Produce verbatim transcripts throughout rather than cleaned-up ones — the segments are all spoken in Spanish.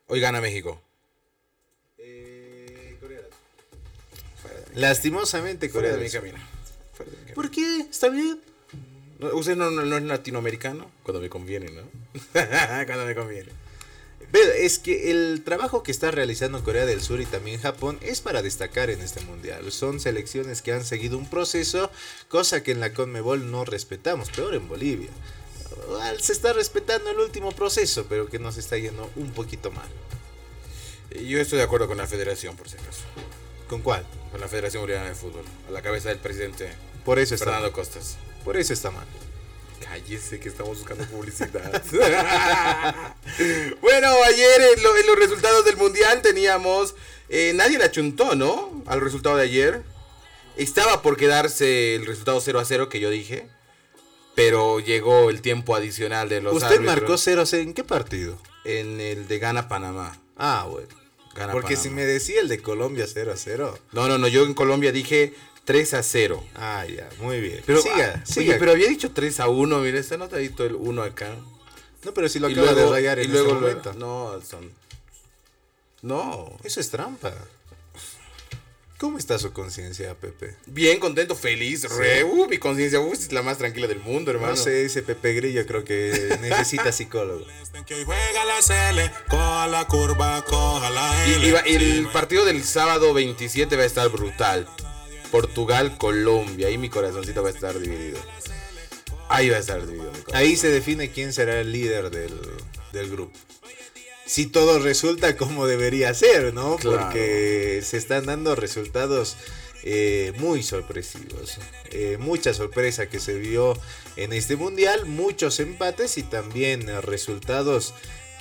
Hoy gana México. Eh, Corea. Lastimosamente Corea Fuera de del mi Sur. camino. Fuera de mi camino. ¿Por qué? ¿Está bien? No, ¿usted no, no, no es latinoamericano? Cuando me conviene, ¿no? Cuando me conviene. Pero es que el trabajo que está realizando Corea del Sur y también Japón es para destacar en este mundial. Son selecciones que han seguido un proceso, cosa que en la CONMEBOL no respetamos, peor en Bolivia. Se está respetando el último proceso, pero que nos está yendo un poquito mal. Yo estoy de acuerdo con la federación, por si acaso. ¿Con cuál? Con la Federación Boliviana de Fútbol. A la cabeza del presidente Por eso está Fernando mal. Costas. Por eso está mal. Cállese que estamos buscando publicidad. Bueno, ayer en, lo, en los resultados del Mundial teníamos... Eh, nadie le achuntó, ¿no? Al resultado de ayer. Estaba por quedarse el resultado cero a cero que yo dije. Pero llegó el tiempo adicional de los ¿Usted árbitros. marcó cero a cero en qué partido? En el de Ghana-Panamá. Ah, bueno. Gana Porque Panamá. si me decía el de Colombia cero a cero. No, no, no, yo en Colombia dije tres a cero. Ah, ya, muy bien. Pero, siga, ah, siga. oye, pero había dicho tres a uno, mira, está notadito el uno acá. No, pero si lo Y acaba luego, de rayar y en luego este lo- momento. No, son... No. Eso es trampa. ¿Cómo está su conciencia, Pepe? Bien, contento, feliz, re, uh, mi conciencia uh, es la más tranquila del mundo, hermano. No sé, ese Pepe Grillo creo que necesita psicólogo. Que hoy juega la C L, coja la curva, coja la Y, L. y va- y el partido del sábado veintisiete va a estar brutal. Portugal, Colombia, ahí mi corazoncito va a estar dividido. Ahí va a estar dividido mi corazón. Ahí se define quién será el líder del, del grupo. Si todo resulta como debería ser, ¿no? Claro. Porque se están dando resultados eh, muy sorpresivos. Eh, mucha sorpresa que se vio en este mundial, muchos empates y también eh, resultados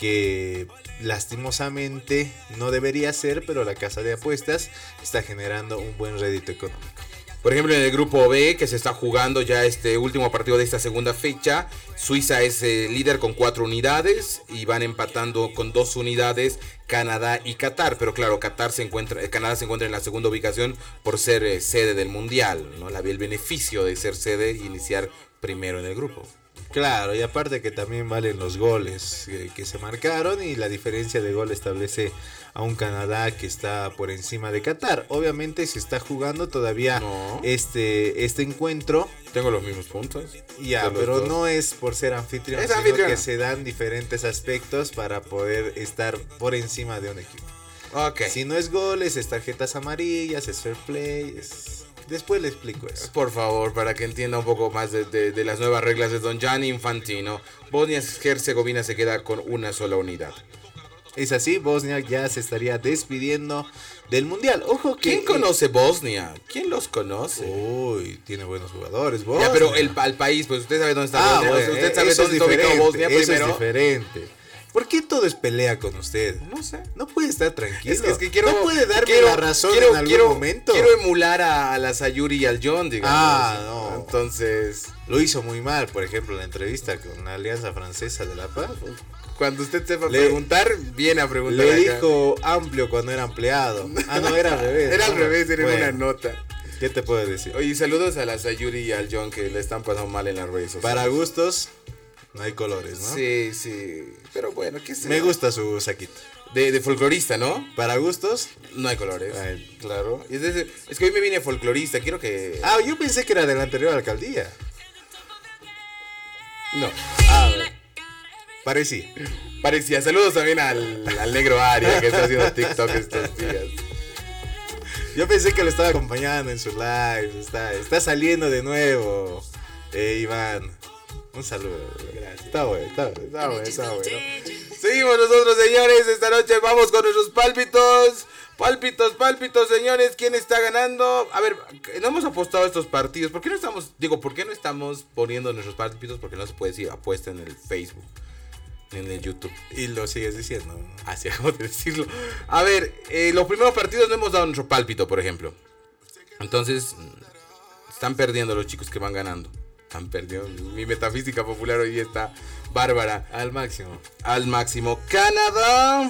que lastimosamente no debería ser, pero la casa de apuestas está generando un buen rédito económico. Por ejemplo, en el grupo B, que se está jugando ya este último partido de esta segunda fecha, Suiza es eh, líder con cuatro unidades y van empatando con dos unidades Canadá y Qatar. Pero claro, Qatar se encuentra, eh, Canadá se encuentra en la segunda ubicación por ser eh, sede del Mundial, ¿no? La, el beneficio de ser sede y iniciar primero en el grupo. Claro, y aparte que también valen los goles eh, que se marcaron y la diferencia de gol establece a un Canadá que está por encima de Qatar. Obviamente se está jugando todavía No. este, este encuentro, Tengo los mismos puntos. ya, de los pero dos. no es por ser anfitrión, Es sino anfitrión. que se dan diferentes aspectos para poder estar por encima de un equipo. Ok. Si no es goles, es tarjetas amarillas, es fair play, es... Después le explico eso. Por favor, para que entienda un poco más de, de- de las nuevas reglas de Don Gianni Infantino, Bosnia-Herzegovina se queda con una sola unidad. Es así, Bosnia ya se estaría despidiendo del Mundial. Ojo que... ¿Quién conoce Bosnia? ¿Quién los conoce? Uy, tiene buenos jugadores, Bosnia. Ya, pero el, al país, pues usted sabe dónde está Ah, Bosnia. bueno, usted sabe eso dónde es está ubicado diferente, Bosnia eso primero. es diferente. ¿Por qué todo es pelea con usted? No sé. No puede estar tranquilo. Es que, es que quiero. no puede darme quiero- la razón quiero- en algún quiero- momento. Quiero emular a, a la Sayuri y al John, digamos. Ah, no. Entonces, Lo hizo muy mal, por ejemplo, en la entrevista con la Alianza Francesa de la Paz. cuando usted sepa Le- preguntar, viene a preguntar. Le acá. dijo amplio cuando era ampliado. Ah, no, era al revés. Era al ¿no? revés, era Bueno, una nota. ¿Qué te puedo decir? Oye, saludos a la Sayuri y al John que le están pasando mal en las redes sociales. Para gustos, no hay colores, ¿no? Sí, sí. Pero bueno, ¿qué sé? Me gusta su saquito. De, de folclorista, ¿no? Para gustos. No hay colores. Ay. Claro. Y es, de- es que hoy me vine folclorista. Quiero que. Ah, yo pensé que era de la anterior alcaldía. No. Ah, bueno. Parecía. Parecía. Saludos también al, al negro Aria que está haciendo TikTok estos días. Yo pensé que lo estaba acompañando en sus lives. Está, está saliendo de nuevo. Eh, Iván. Un saludo. Gracias. Está bueno, está bueno. Está bueno, está bueno. Seguimos nosotros, señores. Esta noche vamos con nuestros pálpitos. Pálpitos, pálpitos, señores. ¿Quién está ganando? A ver, no hemos apostado a estos partidos. ¿Por qué no estamos, digo, por qué no estamos poniendo nuestros pálpitos? Porque no se puede decir apuesta en el Facebook ni en el YouTube. Y lo sigues diciendo. Así acabo de decirlo. A ver, eh, los primeros partidos no hemos dado nuestro pálpito, por ejemplo. Entonces, mm, están perdiendo los chicos que van ganando. Están perdiendo. Mi metafísica popular hoy día está bárbara. Al máximo. Al máximo. Canadá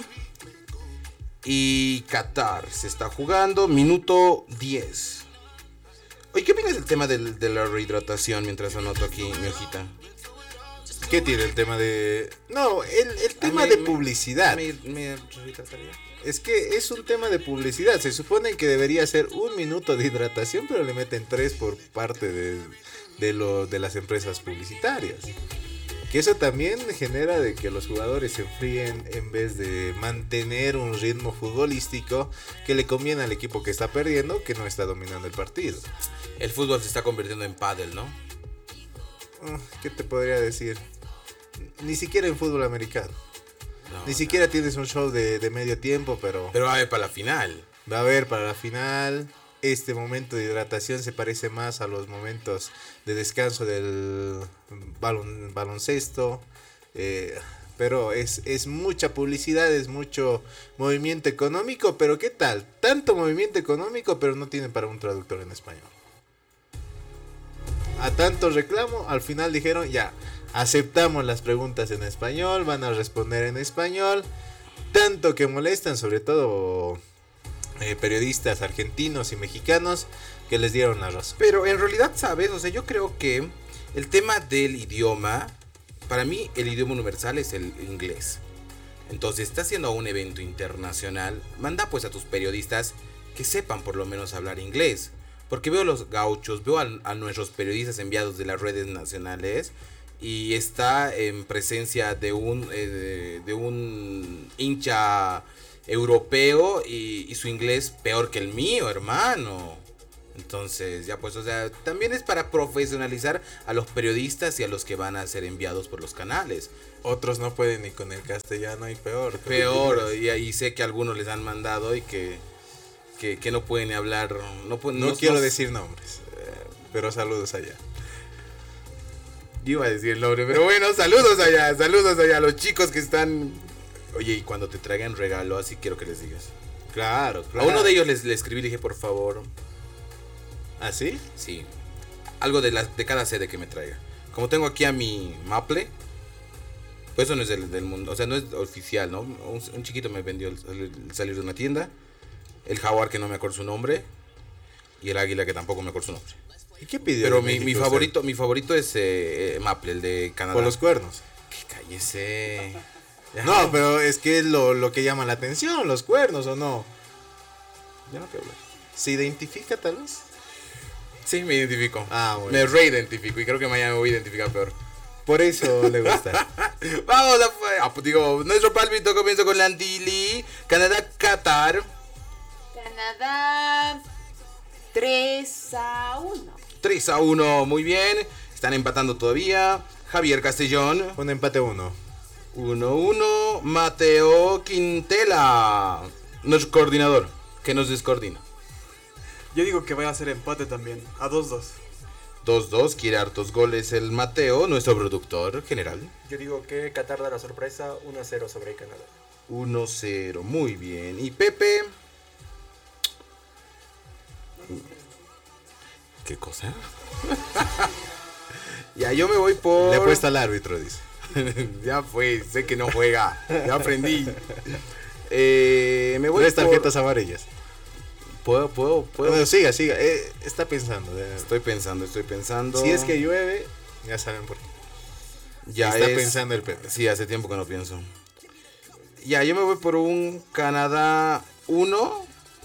y Qatar se está jugando. Minuto diez. Oye, ¿qué opinas del tema del- de la rehidratación mientras anoto aquí mi hojita? ¿Qué tiene el tema de...? No, el, el tema me- de me- publicidad. ¿Me, me retrataría? Es que es un tema de publicidad. Se supone que debería ser un minuto de hidratación, pero le meten tres por parte de, de, lo, de las empresas publicitarias. Que eso también genera de que los jugadores se enfríen en vez de mantener un ritmo futbolístico que le conviene al equipo que está perdiendo, que no está dominando el partido. El fútbol se está convirtiendo en pádel, ¿no? Ah, ¿qué te podría decir? Ni siquiera en fútbol americano. No, Ni no. siquiera tienes un show de, de medio tiempo, pero Pero va a haber para la final. va a haber para la final. Este momento de hidratación se parece más a los momentos de descanso del balon, baloncesto. Eh, pero es, es mucha publicidad, es mucho movimiento económico. Pero ¿qué tal? Tanto movimiento económico, pero no tienen para un traductor en español. A tanto reclamo, al final dijeron ya, aceptamos las preguntas en español, van a responder en español. Tanto que molestan, sobre todo eh, periodistas argentinos y mexicanos, que les dieron la razón. Pero en realidad, ¿sabes? O sea, yo creo que el tema del idioma, para mí el idioma universal es el inglés. Entonces, estás haciendo un evento internacional, manda pues a tus periodistas que sepan por lo menos hablar inglés. Porque veo los gauchos, veo a, a nuestros periodistas enviados de las redes nacionales y está en presencia de un, eh, de un hincha europeo y, y su inglés peor que el mío, hermano. Entonces, ya pues, o sea, también es para profesionalizar a los periodistas y a los que van a ser enviados por los canales. Otros no pueden ni con el castellano y peor. Peor, y ahí sé que algunos les han mandado y que, que, que no pueden hablar. No, pueden, No, quiero decir nombres, eh, pero saludos allá. Yo iba a decir el nombre, pero bueno, saludos allá, saludos allá a los chicos que están. Oye, y cuando te traigan regalo, así quiero que les digas. Claro, A claro. uno de ellos les, le escribí y le dije, por favor, ¿Ah, sí? sí, algo de, la, de cada sede que me traiga. Como tengo aquí a mi Maple, pues eso no es del, del mundo, o sea, no es oficial, ¿no? Un, un chiquito me vendió el, el salir de una tienda, el jaguar que no me acuerdo su nombre, y el águila que tampoco me acuerdo su nombre. ¿Y qué pidió? Pero de mi, mi México favorito, mi favorito es eh, eh, Maple, el de usted? Canadá. Por los cuernos. Que cállese. Ya. No, pero es que es lo, lo que llama la atención, los cuernos, ¿o no? Ya no quiero hablar. ¿Se identifica tal vez? Sí, me identifico. Ah, bueno. Me reidentifico y creo que mañana me voy a identificar peor. Por eso le gusta. Vamos a... ah, pues digo, nuestro pálpito comienza con la Antili, Canadá, Qatar. Canadá tres a uno. tres a uno, muy bien. Están empatando todavía. Javier Castellón. Un empate uno. uno uno. Mateo Quintela. Nuestro coordinador, que nos descoordina. Yo digo que va a ser empate también, a dos dos. dos dos, quiere hartos goles el Mateo, nuestro productor general. Yo digo que Qatar da la sorpresa uno a cero sobre Canadá. uno cero, muy bien. Y Pepe. ¿Qué cosa? Ya, yo me voy por. Le apuesta al árbitro, dice. Ya fue, sé que no juega. Ya aprendí. Eh, me voy Tres por. tarjetas amarillas. Puedo, puedo, puedo. Bueno, siga, siga. Eh, está pensando. eh. Estoy pensando, estoy pensando. Si es que llueve, ya saben por qué. ya está es- pensando el Pepe. Sí, hace tiempo que no pienso. Ya, yo me voy por un Canadá uno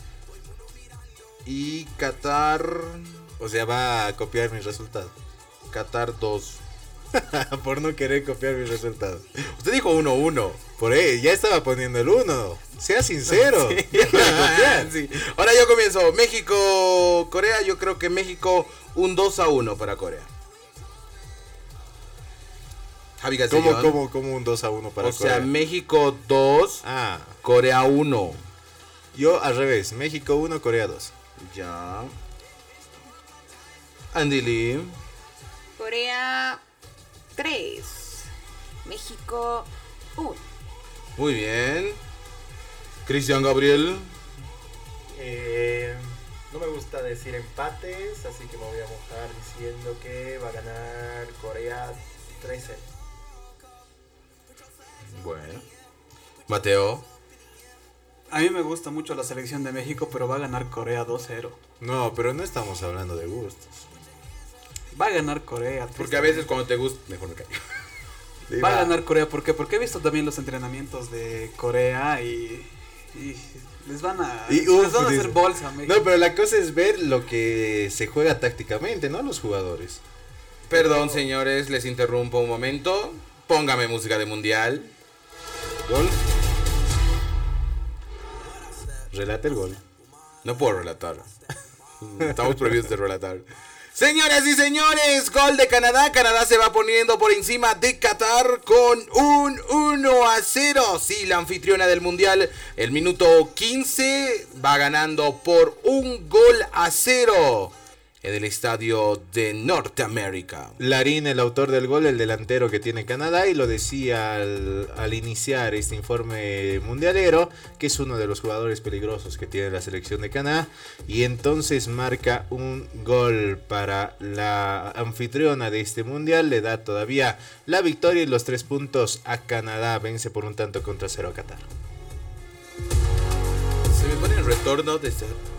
y Qatar O sea, va a copiar mi resultado. Qatar dos. Por no querer copiar mi resultado. Usted dijo uno uno. Por ahí, ya estaba poniendo el uno. Sea sincero. Deja de copiar. Sí. Ahora yo comienzo. México, Corea. Yo creo que México un dos a uno para Corea. Javi Castellón. ¿Cómo, cómo, cómo un dos a uno para o Corea? sea, México dos, Ah, Corea uno. yo al revés. México uno, Corea dos. Ya. Andy Lee. Corea tres. México uno. Muy bien. Cristian Gabriel. Eh, no me gusta decir empates, así que me voy a mojar diciendo que va a ganar Corea tres cero. Bueno. Mateo. A mí me gusta mucho la selección de México, pero va a ganar Corea dos cero. No, pero no estamos hablando de gustos. Va a ganar Corea. Porque a veces cuando te gusta, mejor me callo. Va a ganar Corea, ¿por qué? Porque he visto también los entrenamientos de Corea y, y les van a, Y, les uf, van a dice- hacer bolsa a México. No, pero la cosa es ver lo que se juega tácticamente, ¿no? Los jugadores. Perdón, señores, les interrumpo un momento. Póngame música de mundial. Gol. Relata el gol. No puedo relatar. Estamos prohibidos de relatar. Señoras y señores, gol de Canadá. Canadá se va poniendo por encima de Qatar con un uno a cero. Sí, la anfitriona del mundial, el minuto quince, va ganando por un gol a cero en el estadio de Norteamérica. Larín, el autor del gol, el delantero que tiene Canadá, y lo decía al, al iniciar este informe mundialero, que es uno de los jugadores peligrosos que tiene la selección de Canadá, y entonces marca un gol para la anfitriona de este mundial, le da todavía la victoria y los tres puntos a Canadá, vence por un tanto contra cero a Qatar. Se me pone el retorno de...